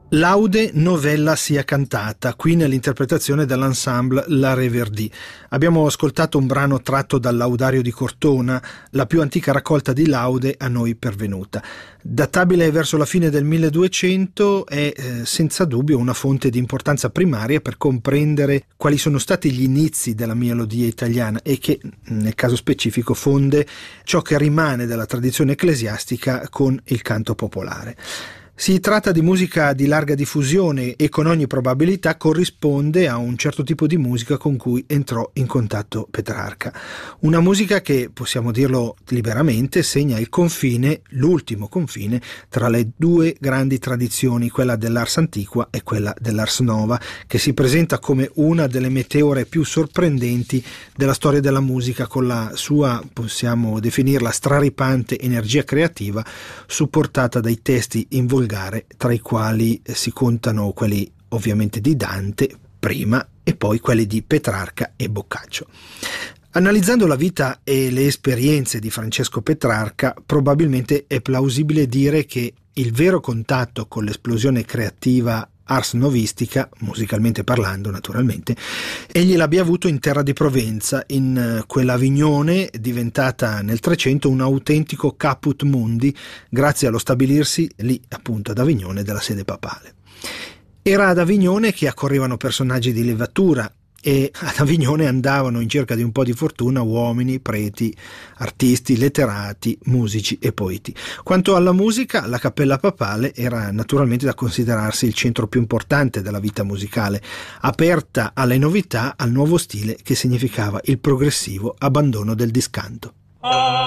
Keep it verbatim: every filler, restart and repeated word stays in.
Laude novella sia cantata, qui nell'interpretazione dell'ensemble La Reverdì. Abbiamo ascoltato un brano tratto dal Laudario di Cortona, la più antica raccolta di laude a noi pervenuta. Databile verso la fine del milleduecento, è eh, senza dubbio una fonte di importanza primaria per comprendere quali sono stati gli inizi della melodia italiana e che, nel caso specifico, fonde ciò che rimane della tradizione ecclesiastica con il canto popolare. Si tratta di musica di larga diffusione e con ogni probabilità corrisponde a un certo tipo di musica con cui entrò in contatto Petrarca. Una musica che, possiamo dirlo liberamente, segna il confine, l'ultimo confine, tra le due grandi tradizioni, quella dell'Ars Antiqua e quella dell'Ars Nova, che si presenta come una delle meteore più sorprendenti della storia della musica, con la sua, possiamo definirla, straripante energia creativa, supportata dai testi in volgare, tra i quali si contano quelli ovviamente di Dante prima e poi quelli di Petrarca e Boccaccio. Analizzando la vita e le esperienze di Francesco Petrarca, probabilmente è plausibile dire che il vero contatto con l'esplosione creativa ars novistica, musicalmente parlando naturalmente, egli l'abbia avuto in terra di Provenza, in quella Avignone diventata nel Trecento un autentico caput mundi grazie allo stabilirsi lì appunto ad Avignone della sede papale. Era ad Avignone che accorrevano personaggi di levatura e ad Avignone andavano in cerca di un po' di fortuna uomini, preti, artisti, letterati, musici e poeti. Quanto alla musica, la cappella papale era naturalmente da considerarsi il centro più importante della vita musicale, aperta alle novità, al nuovo stile che significava il progressivo abbandono del discanto.